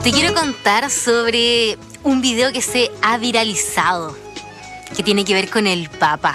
Te quiero contar sobre un video que se ha viralizado, que tiene que ver con el Papa.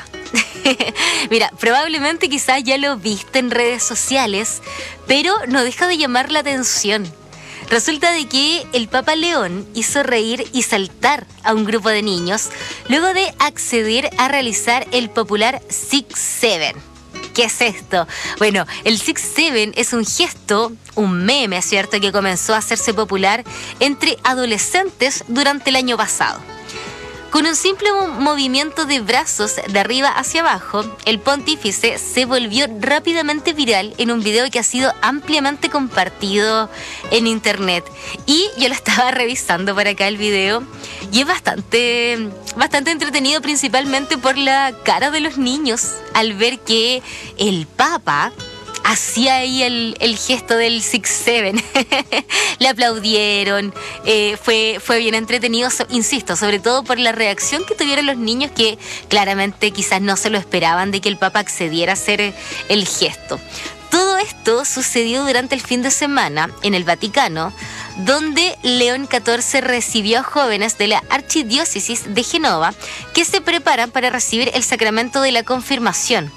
Mira, probablemente quizás ya lo viste en redes sociales, pero no deja de llamar la atención. Resulta de que el Papa León hizo reír y saltar a un grupo de niños luego de acceder a realizar el popular 6-7. ¿Qué es esto? Bueno, el 6-7 es un gesto, un meme, ¿cierto?, que comenzó a hacerse popular entre adolescentes durante el año pasado. Con un simple movimiento de brazos de arriba hacia abajo, el pontífice se volvió rápidamente viral en un video que ha sido ampliamente compartido en internet. Y yo lo estaba revisando por acá el video y es bastante entretenido, principalmente por la cara de los niños al ver que el Papa hacía ahí el gesto del 6-7. Le aplaudieron, fue bien entretenido, insisto, sobre todo por la reacción que tuvieron los niños, que claramente quizás no se lo esperaban de que el Papa accediera a hacer el gesto. Todo esto sucedió durante el fin de semana en el Vaticano, donde León XIV recibió a jóvenes de la Archidiócesis de Génova que se preparan para recibir el sacramento de la confirmación.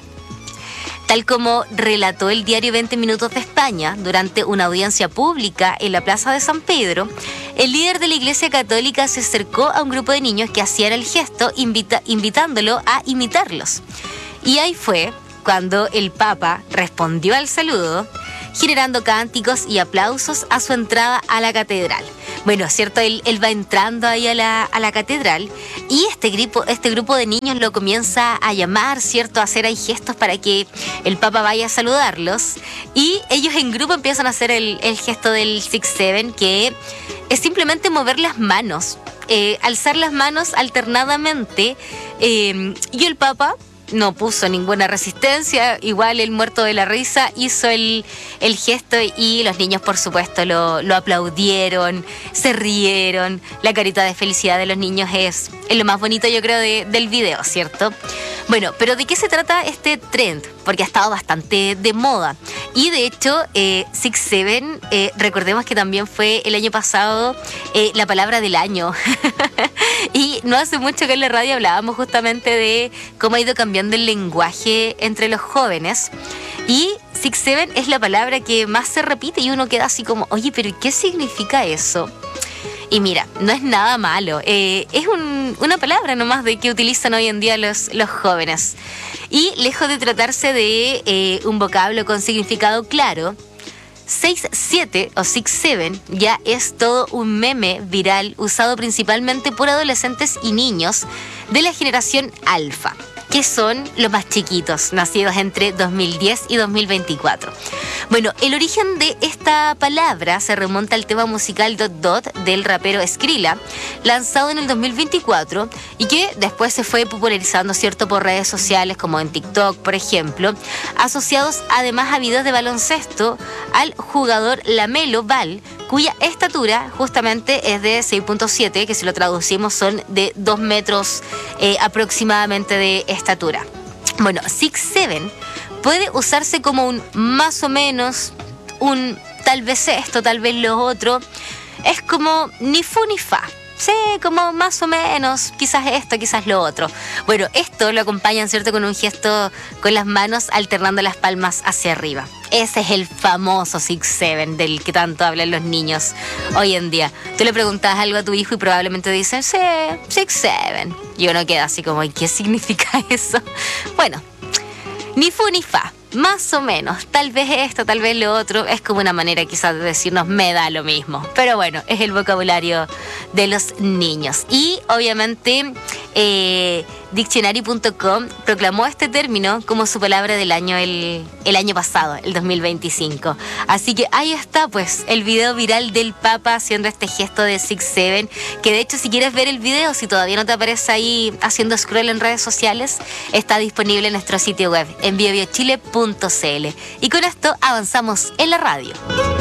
Tal como relató el diario 20 Minutos de España durante una audiencia pública en la Plaza de San Pedro, el líder de la Iglesia Católica se acercó a un grupo de niños que hacían el gesto, invitándolo a imitarlos. Y ahí fue cuando el Papa respondió al saludo, generando cánticos y aplausos a su entrada a la catedral. Bueno, cierto, él va entrando ahí a la catedral y este grupo de niños lo comienza a llamar, cierto, a hacer ahí gestos para que el Papa vaya a saludarlos, y ellos en grupo empiezan a hacer el gesto del 6-7, que es simplemente mover las manos, alzar las manos alternadamente, y el Papa no puso ninguna resistencia, igual el muerto de la risa hizo el gesto y los niños, por supuesto, lo aplaudieron, se rieron. La carita de felicidad de los niños es lo más bonito, yo creo, del video, ¿cierto? Bueno, pero ¿de qué se trata este trend? Porque ha estado bastante de moda. Y de hecho, 6-7, recordemos que también fue el año pasado la palabra del año. Y no hace mucho que en la radio hablábamos justamente de cómo ha ido cambiando el lenguaje entre los jóvenes. Y 6-7 es la palabra que más se repite y uno queda así como, oye, pero ¿qué significa eso? Y mira, no es nada malo, es una palabra nomás de que utilizan hoy en día los jóvenes. Y lejos de tratarse de un vocablo con significado claro, 6-7 o 6-7 ya es todo un meme viral usado principalmente por adolescentes y niños de la generación alfa, que son los más chiquitos, nacidos entre 2010 y 2024. Bueno, el origen de esta palabra se remonta al tema musical Dot Dot del rapero Skrilla, lanzado en el 2024 y que después se fue popularizando, ¿cierto?, por redes sociales como en TikTok, por ejemplo, asociados además a videos de baloncesto al jugador LaMelo Ball, cuya estatura justamente es de 6.7, que si lo traducimos son de 2 metros aproximadamente de estatura. Bueno, 6-7 puede usarse como un más o menos, un tal vez esto, tal vez lo otro. Es como ni fu ni fa. Sí, como más o menos, quizás esto, quizás lo otro. Bueno, esto lo acompañan, ¿cierto?, con un gesto con las manos alternando las palmas hacia arriba. Ese es el famoso 6-7 del que tanto hablan los niños hoy en día. Tú le preguntas algo a tu hijo y probablemente dicen, sí, 6-7. Y uno queda así como, ¿y qué significa eso? Bueno, ni fu ni fa. Más o menos, tal vez esto, tal vez lo otro, es como una manera quizás de decirnos me da lo mismo. Pero bueno, es el vocabulario de los niños. Y obviamente Dictionary.com proclamó este término como su palabra del año el año pasado, el 2025. Así que ahí está pues el video viral del Papa haciendo este gesto de 6-7, que de hecho si quieres ver el video, si todavía no te aparece ahí haciendo scroll en redes sociales, está disponible en nuestro sitio web en biobiochile.cl. Y con esto avanzamos en la radio.